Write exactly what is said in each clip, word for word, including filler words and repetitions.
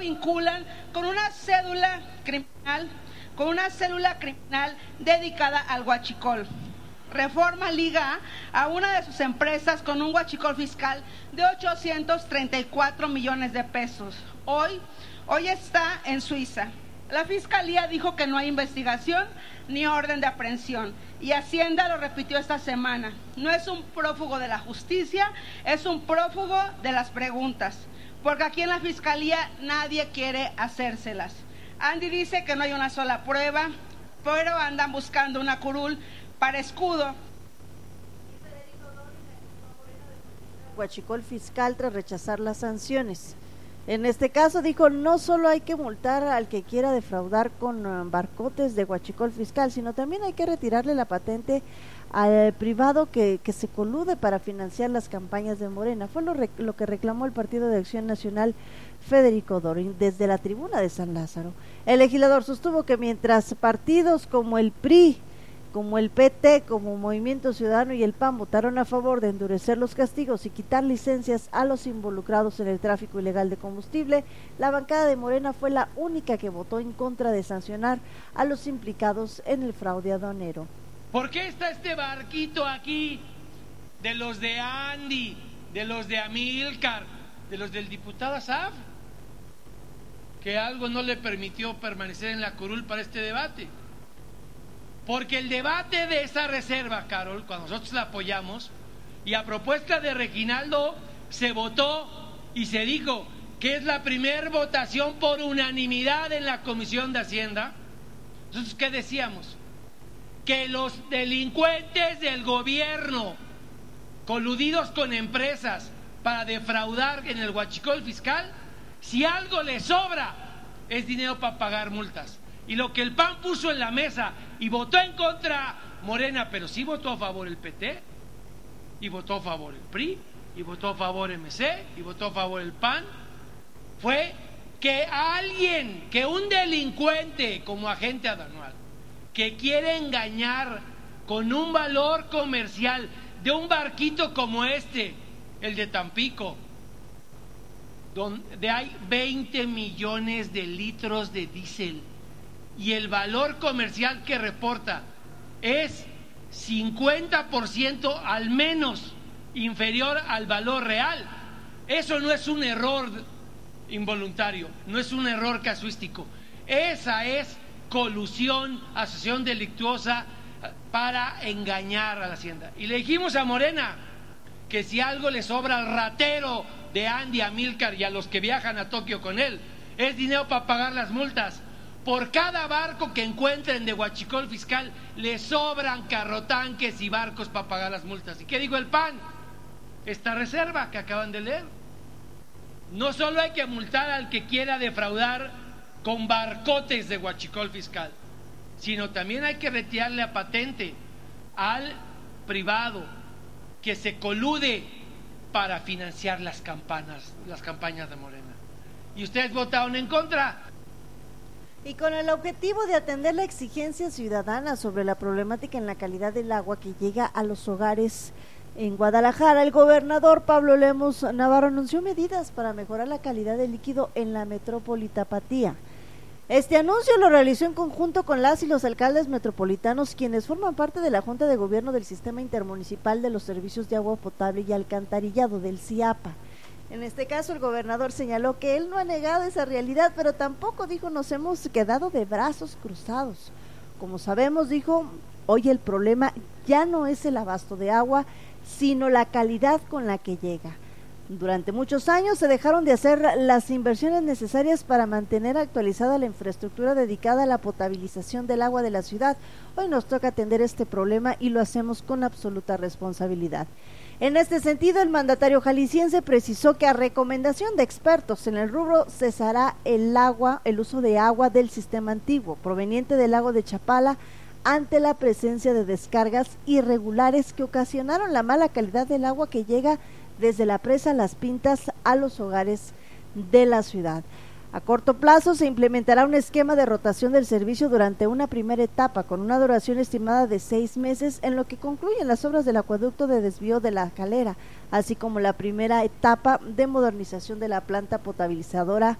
vinculan con una cédula criminal, con una célula criminal dedicada al huachicol. Reforma liga a una de sus empresas con un huachicol fiscal de ochocientos treinta y cuatro millones de pesos. Hoy, hoy está en Suiza. La Fiscalía dijo que no hay investigación ni orden de aprehensión y Hacienda lo repitió esta semana. No es un prófugo de la justicia, es un prófugo de las preguntas, porque aquí en la Fiscalía nadie quiere hacérselas. Andy dice que no hay una sola prueba, pero andan buscando una curul para escudo. Huachicol fiscal tras rechazar las sanciones. En este caso dijo, no solo hay que multar al que quiera defraudar con uh, barcotes de huachicol fiscal, sino también hay que retirarle la patente al privado que, que se colude para financiar las campañas de Morena. Fue lo, re, lo que reclamó el Partido de Acción Nacional Federico Dorin desde la tribuna de San Lázaro. El legislador sostuvo que mientras partidos como el P R I, como el P T, como Movimiento Ciudadano y el P A N votaron a favor de endurecer los castigos y quitar licencias a los involucrados en el tráfico ilegal de combustible, la bancada de Morena fue la única que votó en contra de sancionar a los implicados en el fraude aduanero. ¿Por qué está este barquito aquí de los de Andy, de los de Amílcar, de los del diputado Asaf, que algo no le permitió permanecer en la curul para este debate? Porque el debate de esa reserva, Carol, cuando nosotros la apoyamos, y a propuesta de Reginaldo se votó y se dijo que es la primer votación por unanimidad en la Comisión de Hacienda. Nosotros, ¿qué decíamos? Que los delincuentes del gobierno, coludidos con empresas para defraudar en el huachicol fiscal, si algo les sobra, es dinero para pagar multas. Y lo que el P A N puso en la mesa y votó en contra Morena, pero sí votó a favor el P T, y votó a favor el P R I, y votó a favor M C, y votó a favor el P A N, fue que alguien, que un delincuente como agente aduanal, que quiere engañar con un valor comercial de un barquito como este, el de Tampico, donde hay veinte millones de litros de diésel, y el valor comercial que reporta es cincuenta por ciento al menos inferior al valor real. Eso no es un error involuntario, no es un error casuístico, esa es colusión, asociación delictuosa para engañar a la Hacienda. Y le dijimos a Morena que si algo le sobra al ratero de Andy, a Amílcar y a los que viajan a Tokio con él, es dinero para pagar las multas. Por cada barco que encuentren de huachicol fiscal, le sobran carrotanques y barcos para pagar las multas. ¿Y qué dijo el P A N? Esta reserva que acaban de leer. No solo hay que multar al que quiera defraudar con barcotes de huachicol fiscal, sino también hay que retirarle la patente al privado que se colude para financiar las campañas, las campañas de Morena. Y ustedes votaron en contra. Y con el objetivo de atender la exigencia ciudadana sobre la problemática en la calidad del agua que llega a los hogares en Guadalajara, el gobernador Pablo Lemos Navarro anunció medidas para mejorar la calidad del líquido en la metrópoli Tapatía. Este anuncio lo realizó en conjunto con las y los alcaldes metropolitanos, quienes forman parte de la Junta de Gobierno del Sistema Intermunicipal de los Servicios de Agua Potable y Alcantarillado del CIAPA. En este caso, el gobernador señaló que él no ha negado esa realidad, pero tampoco dijo nos hemos quedado de brazos cruzados. Como sabemos, dijo, hoy el problema ya no es el abasto de agua, sino la calidad con la que llega. Durante muchos años se dejaron de hacer las inversiones necesarias para mantener actualizada la infraestructura dedicada a la potabilización del agua de la ciudad. Hoy nos toca atender este problema y lo hacemos con absoluta responsabilidad. En este sentido, el mandatario jalisciense precisó que a recomendación de expertos en el rubro cesará el agua, el uso de agua del sistema antiguo, proveniente del lago de Chapala, ante la presencia de descargas irregulares que ocasionaron la mala calidad del agua que llega desde la presa Las Pintas a los hogares de la ciudad. A corto plazo se implementará un esquema de rotación del servicio durante una primera etapa con una duración estimada de seis meses en lo que concluyen las obras del acueducto de desvío de la Calera, así como la primera etapa de modernización de la planta potabilizadora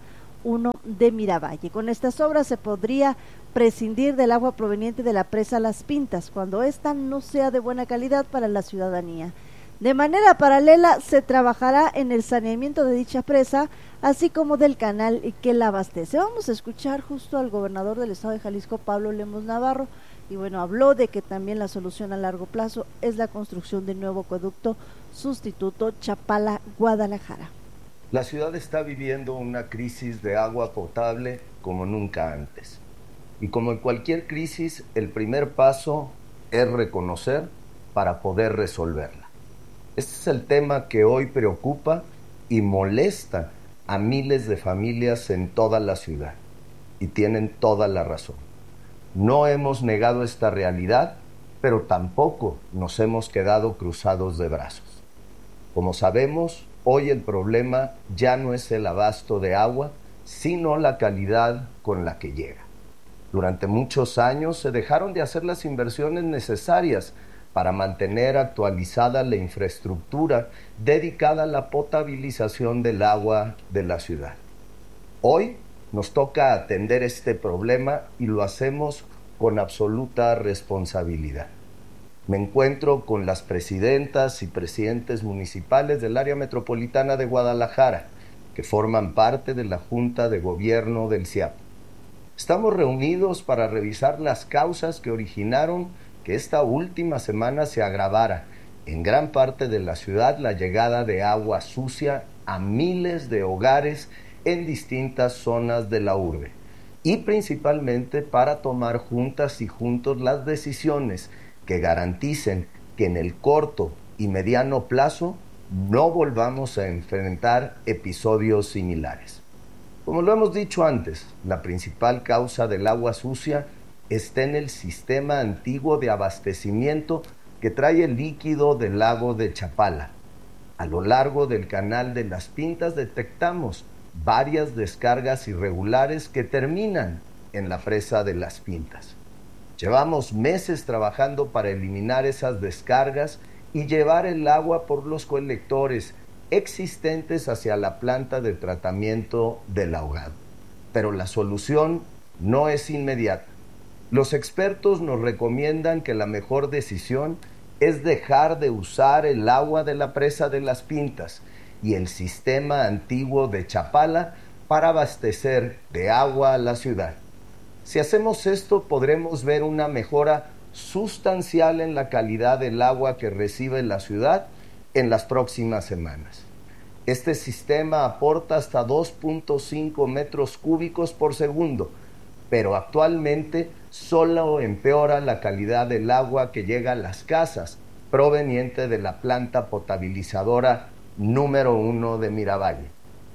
uno de Miravalle. Con estas obras se podría prescindir del agua proveniente de la presa Las Pintas, cuando ésta no sea de buena calidad para la ciudadanía. De manera paralela se trabajará en el saneamiento de dicha presa, así como del canal que la abastece. Vamos a escuchar justo al gobernador del estado de Jalisco, Pablo Lemos Navarro, y bueno, habló de que también la solución a largo plazo es la construcción de nuevo acueducto sustituto Chapala-Guadalajara. La ciudad está viviendo una crisis de agua potable como nunca antes. Y como en cualquier crisis, el primer paso es reconocer para poder resolverla. Este es el tema que hoy preocupa y molesta a miles de familias en toda la ciudad. Y tienen toda la razón. No hemos negado esta realidad, pero tampoco nos hemos quedado cruzados de brazos. Como sabemos, hoy el problema ya no es el abasto de agua, sino la calidad con la que llega. Durante muchos años se dejaron de hacer las inversiones necesarias para mantener actualizada la infraestructura dedicada a la potabilización del agua de la ciudad. Hoy nos toca atender este problema y lo hacemos con absoluta responsabilidad. Me encuentro con las presidentas y presidentes municipales del área metropolitana de Guadalajara, que forman parte de la Junta de Gobierno del CIAPA. Estamos reunidos para revisar las causas que originaron que esta última semana se agravara en gran parte de la ciudad la llegada de agua sucia a miles de hogares en distintas zonas de la urbe, y principalmente para tomar juntas y juntos las decisiones que garanticen que en el corto y mediano plazo no volvamos a enfrentar episodios similares. Como lo hemos dicho antes, la principal causa del agua sucia está en el sistema antiguo de abastecimiento que trae el líquido del lago de Chapala. A lo largo del canal de Las Pintas detectamos varias descargas irregulares que terminan en la presa de Las Pintas. Llevamos meses trabajando para eliminar esas descargas y llevar el agua por los colectores existentes hacia la planta de tratamiento del ahogado. Pero la solución no es inmediata. Los expertos nos recomiendan que la mejor decisión es dejar de usar el agua de la presa de Las Pintas y el sistema antiguo de Chapala para abastecer de agua a la ciudad. Si hacemos esto, podremos ver una mejora sustancial en la calidad del agua que recibe la ciudad en las próximas semanas. Este sistema aporta hasta dos punto cinco metros cúbicos por segundo, pero actualmente solo empeora la calidad del agua que llega a las casas, proveniente de la planta potabilizadora número uno de Miravalle.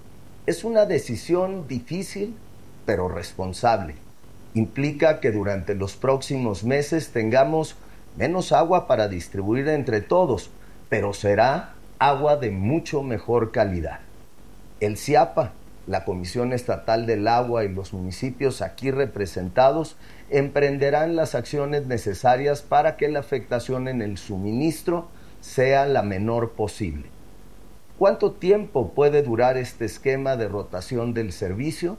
Es una decisión difícil, pero responsable. Implica que durante los próximos meses tengamos menos agua para distribuir entre todos, pero será agua de mucho mejor calidad. El CIAPA, la Comisión Estatal del Agua y los municipios aquí representados emprenderán las acciones necesarias para que la afectación en el suministro sea la menor posible. ¿Cuánto tiempo puede durar este esquema de rotación del servicio?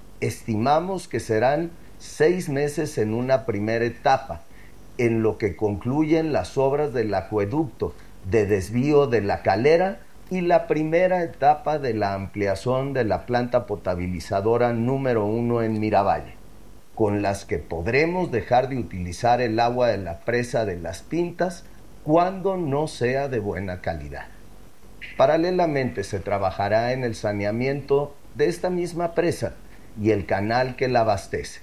Estimamos que serán seis meses en una primera etapa, en lo que concluyen las obras del acueducto de desvío de la Calera y la primera etapa de la ampliación de la planta potabilizadora número uno en Miravalle, con las que podremos dejar de utilizar el agua de la presa de Las Pintas cuando no sea de buena calidad. Paralelamente se trabajará en el saneamiento de esta misma presa y el canal que la abastece.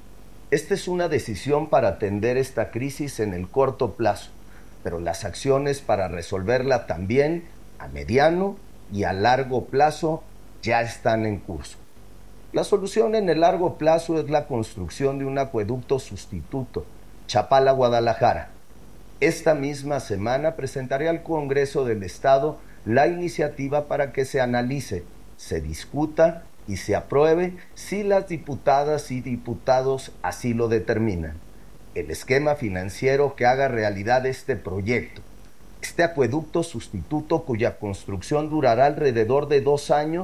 Esta es una decisión para atender esta crisis en el corto plazo, pero las acciones para resolverla también a mediano y a largo plazo ya están en curso. La solución en el largo plazo es la construcción de un acueducto sustituto, Chapala-Guadalajara. Esta misma semana presentaré al Congreso del Estado la iniciativa para que se analice, se discuta y se apruebe si las diputadas y diputados así lo determinan. El esquema financiero que haga realidad este proyecto. Este acueducto sustituto, cuya construcción durará alrededor de dos años,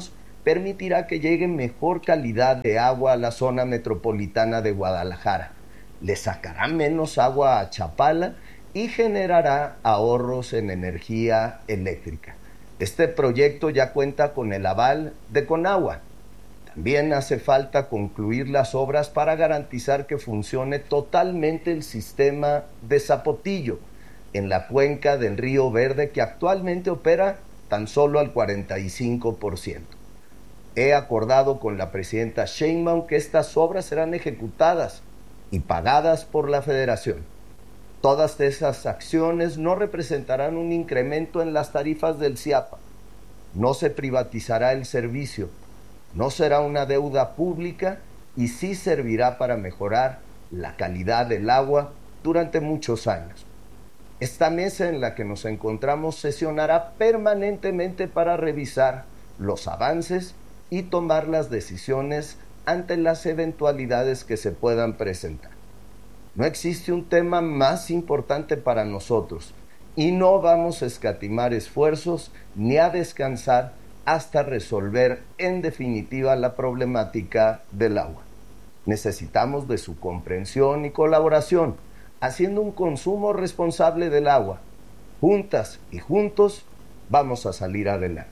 permitirá que llegue mejor calidad de agua a la zona metropolitana de Guadalajara, le sacará menos agua a Chapala y generará ahorros en energía eléctrica. Este proyecto ya cuenta con el aval de Conagua. También hace falta concluir las obras para garantizar que funcione totalmente el sistema de Zapotillo en la cuenca del Río Verde, que actualmente opera tan solo al cuarenta y cinco por ciento. He acordado con la presidenta Sheinbaum que estas obras serán ejecutadas y pagadas por la Federación. Todas esas acciones no representarán un incremento en las tarifas del CIAPA. No se privatizará el servicio, no será una deuda pública y sí servirá para mejorar la calidad del agua durante muchos años. Esta mesa en la que nos encontramos sesionará permanentemente para revisar los avances y tomar las decisiones ante las eventualidades que se puedan presentar. No existe un tema más importante para nosotros y no vamos a escatimar esfuerzos ni a descansar hasta resolver en definitiva la problemática del agua. Necesitamos de su comprensión y colaboración, haciendo un consumo responsable del agua. Juntas y juntos vamos a salir adelante.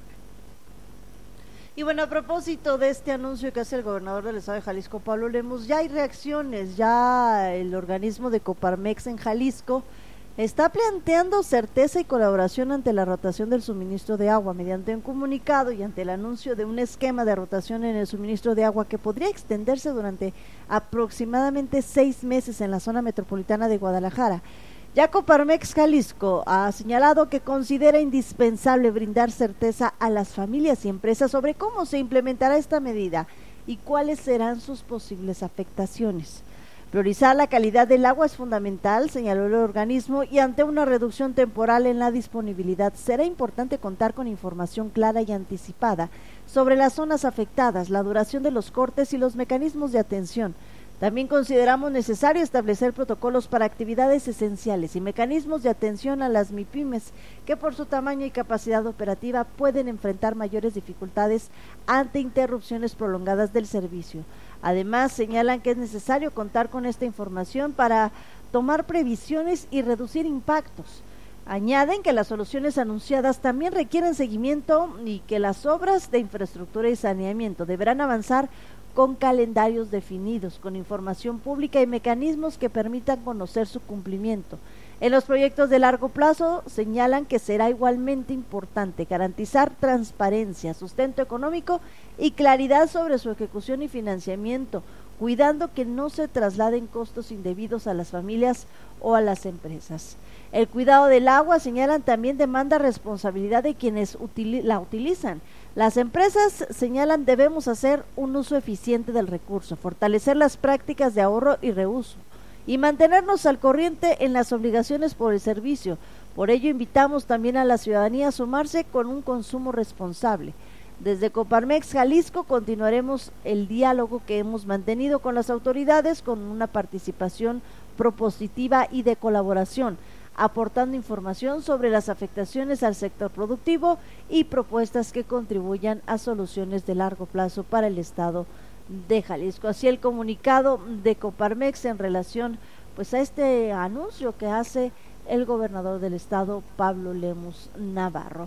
Y bueno, a propósito de este anuncio que hace el gobernador del estado de Jalisco, Pablo Lemus, ya hay reacciones, ya el organismo de Coparmex en Jalisco está planteando certeza y colaboración ante la rotación del suministro de agua mediante un comunicado y ante el anuncio de un esquema de rotación en el suministro de agua que podría extenderse durante aproximadamente seis meses en la zona metropolitana de Guadalajara. Ya Coparmex Jalisco ha señalado que considera indispensable brindar certeza a las familias y empresas sobre cómo se implementará esta medida y cuáles serán sus posibles afectaciones. Priorizar la calidad del agua es fundamental, señaló el organismo, y ante una reducción temporal en la disponibilidad será importante contar con información clara y anticipada sobre las zonas afectadas, la duración de los cortes y los mecanismos de atención. También consideramos necesario establecer protocolos para actividades esenciales y mecanismos de atención a las MIPYMES que por su tamaño y capacidad operativa pueden enfrentar mayores dificultades ante interrupciones prolongadas del servicio. Además, señalan que es necesario contar con esta información para tomar previsiones y reducir impactos. Añaden que las soluciones anunciadas también requieren seguimiento y que las obras de infraestructura y saneamiento deberán avanzar con calendarios definidos, con información pública y mecanismos que permitan conocer su cumplimiento. En los proyectos de largo plazo señalan que será igualmente importante garantizar transparencia, sustento económico y claridad sobre su ejecución y financiamiento, cuidando que no se trasladen costos indebidos a las familias o a las empresas. El cuidado del agua, señalan, también demanda responsabilidad de quienes utili- la utilizan. Las empresas, señalan, debemos hacer un uso eficiente del recurso, fortalecer las prácticas de ahorro y reuso y mantenernos al corriente en las obligaciones por el servicio. Por ello, invitamos también a la ciudadanía a sumarse con un consumo responsable. Desde Coparmex Jalisco continuaremos el diálogo que hemos mantenido con las autoridades con una participación propositiva y de colaboración, aportando información sobre las afectaciones al sector productivo y propuestas que contribuyan a soluciones de largo plazo para el estado de Jalisco. Así el comunicado de Coparmex en relación pues a este anuncio que hace el gobernador del estado, Pablo Lemus Navarro.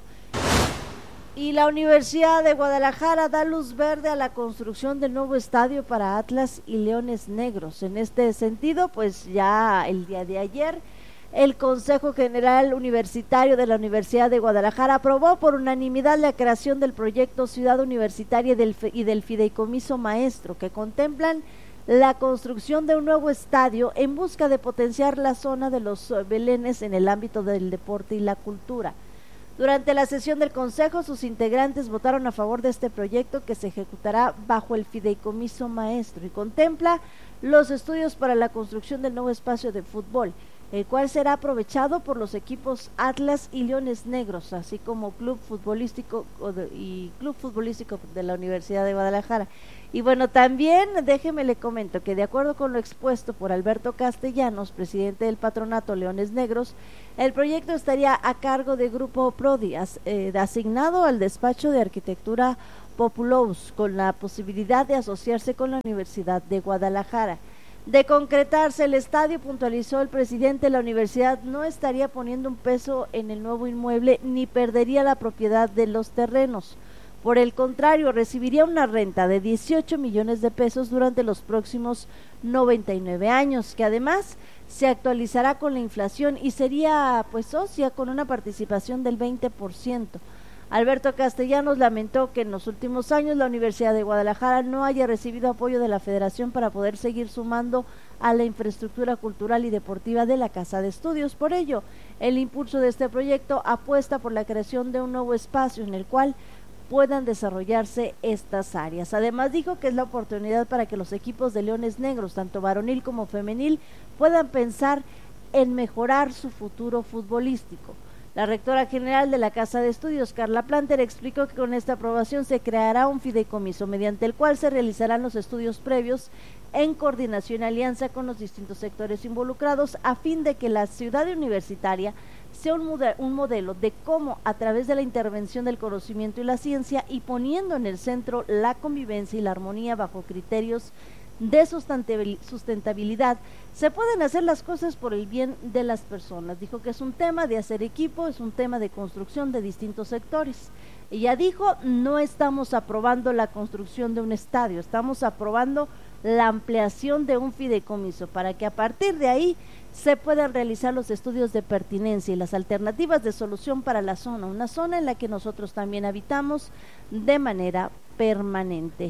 Y la Universidad de Guadalajara da luz verde a la construcción del nuevo estadio para Atlas y Leones Negros. En este sentido, pues ya el día de ayer el Consejo General Universitario de la Universidad de Guadalajara aprobó por unanimidad la creación del proyecto Ciudad Universitaria y del, y del Fideicomiso Maestro, que contemplan la construcción de un nuevo estadio en busca de potenciar la zona de los belenes en el ámbito del deporte y la cultura. Durante la sesión del Consejo, sus integrantes votaron a favor de este proyecto que se ejecutará bajo el Fideicomiso Maestro y contempla los estudios para la construcción del nuevo espacio de fútbol, el cual será aprovechado por los equipos Atlas y Leones Negros, así como Club Futbolístico y Club Futbolístico de la Universidad de Guadalajara. Y bueno, también déjeme le comento que de acuerdo con lo expuesto por Alberto Castellanos, presidente del patronato Leones Negros, el proyecto estaría a cargo de Grupo Prodi, as, eh, asignado al despacho de arquitectura Populous, con la posibilidad de asociarse con la Universidad de Guadalajara. De concretarse el estadio, puntualizó el presidente, la universidad no estaría poniendo un peso en el nuevo inmueble ni perdería la propiedad de los terrenos. Por el contrario, recibiría una renta de dieciocho millones de pesos durante los próximos noventa y nueve años, que además se actualizará con la inflación y sería pues socia con una participación del veinte por ciento. Alberto Castellanos lamentó que en los últimos años la Universidad de Guadalajara no haya recibido apoyo de la Federación para poder seguir sumando a la infraestructura cultural y deportiva de la Casa de Estudios. Por ello, el impulso de este proyecto apuesta por la creación de un nuevo espacio en el cual puedan desarrollarse estas áreas. Además dijo que es la oportunidad para que los equipos de Leones Negros, tanto varonil como femenil, puedan pensar en mejorar su futuro futbolístico. La rectora general de la Casa de Estudios, Carla Planter, explicó que con esta aprobación se creará un fideicomiso mediante el cual se realizarán los estudios previos en coordinación y alianza con los distintos sectores involucrados a fin de que la ciudad universitaria sea un, modelo, un modelo de cómo a través de la intervención del conocimiento y la ciencia y poniendo en el centro la convivencia y la armonía bajo criterios de sustentabilidad, se pueden hacer las cosas por el bien de las personas. Dijo que es un tema de hacer equipo, es un tema de construcción de distintos sectores. Ella dijo, no estamos aprobando la construcción de un estadio, estamos aprobando la ampliación de un fideicomiso para que a partir de ahí se puedan realizar los estudios de pertinencia y las alternativas de solución para la zona, una zona en la que nosotros también habitamos de manera permanente.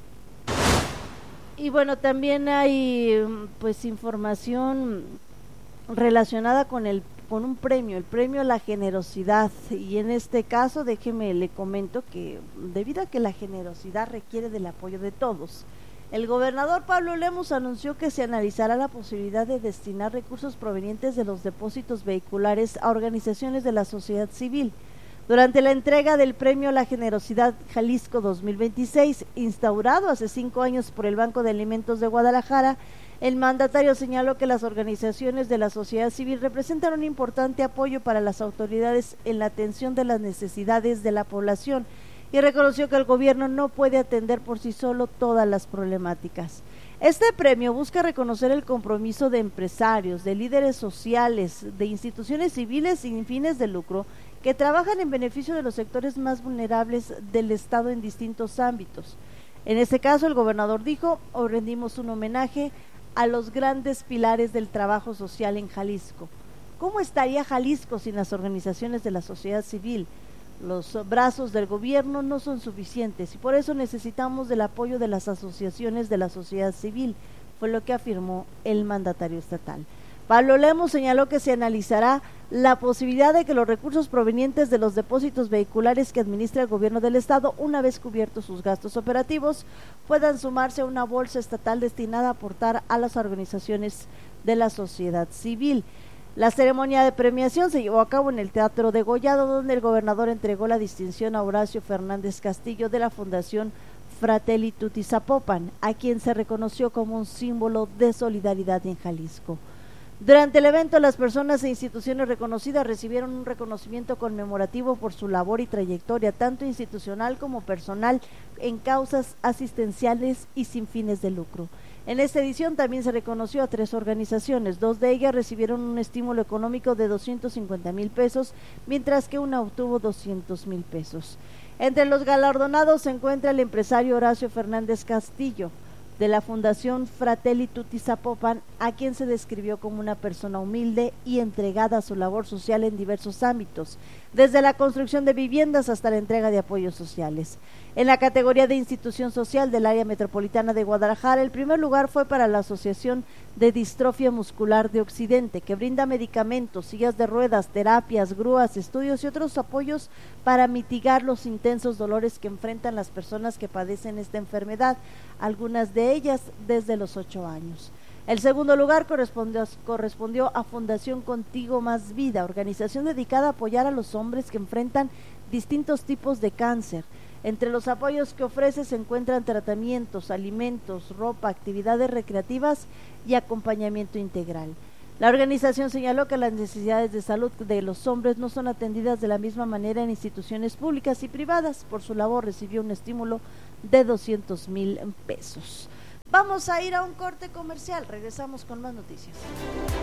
Y bueno, también hay pues información relacionada con el con un premio, el premio a la generosidad, y en este caso déjeme le comento que debido a que la generosidad requiere del apoyo de todos, el gobernador Pablo Lemus anunció que se analizará la posibilidad de destinar recursos provenientes de los depósitos vehiculares a organizaciones de la sociedad civil. Durante la entrega del Premio a la Generosidad Jalisco dos mil veintiséis, instaurado hace cinco años por el Banco de Alimentos de Guadalajara, el mandatario señaló que las organizaciones de la sociedad civil representan un importante apoyo para las autoridades en la atención de las necesidades de la población y reconoció que el gobierno no puede atender por sí solo todas las problemáticas. Este premio busca reconocer el compromiso de empresarios, de líderes sociales, de instituciones civiles sin fines de lucro que trabajan en beneficio de los sectores más vulnerables del Estado en distintos ámbitos. En este caso, el gobernador dijo, hoy rendimos un homenaje a los grandes pilares del trabajo social en Jalisco. ¿Cómo estaría Jalisco sin las organizaciones de la sociedad civil? Los brazos del gobierno no son suficientes y por eso necesitamos del apoyo de las asociaciones de la sociedad civil, fue lo que afirmó el mandatario estatal. Pablo Lemus señaló que se analizará la posibilidad de que los recursos provenientes de los depósitos vehiculares que administra el gobierno del estado, una vez cubiertos sus gastos operativos, puedan sumarse a una bolsa estatal destinada a aportar a las organizaciones de la sociedad civil. La ceremonia de premiación se llevó a cabo en el Teatro Degollado, donde el gobernador entregó la distinción a Horacio Fernández Castillo de la Fundación Fratelli Tutti Zapopan, a quien se reconoció como un símbolo de solidaridad en Jalisco. Durante el evento, las personas e instituciones reconocidas recibieron un reconocimiento conmemorativo por su labor y trayectoria, tanto institucional como personal, en causas asistenciales y sin fines de lucro. En esta edición también se reconoció a tres organizaciones, dos de ellas recibieron un estímulo económico de doscientos cincuenta mil pesos, mientras que una obtuvo doscientos mil pesos. Entre los galardonados se encuentra el empresario Horacio Fernández Castillo, de la Fundación Fratelli Tutti Zapopan, a quien se describió como una persona humilde y entregada a su labor social en diversos ámbitos, desde la construcción de viviendas hasta la entrega de apoyos sociales. En la categoría de institución social del área metropolitana de Guadalajara, el primer lugar fue para la Asociación de Distrofia Muscular de Occidente, que brinda medicamentos, sillas de ruedas, terapias, grúas, estudios y otros apoyos para mitigar los intensos dolores que enfrentan las personas que padecen esta enfermedad, algunas de ellas desde los ocho años. El segundo lugar correspondió, correspondió a Fundación Contigo Más Vida, organización dedicada a apoyar a los hombres que enfrentan distintos tipos de cáncer. Entre los apoyos que ofrece se encuentran tratamientos, alimentos, ropa, actividades recreativas y acompañamiento integral. La organización señaló que las necesidades de salud de los hombres no son atendidas de la misma manera en instituciones públicas y privadas. Por su labor recibió un estímulo de doscientos mil pesos. Vamos a ir a un corte comercial, regresamos con más noticias.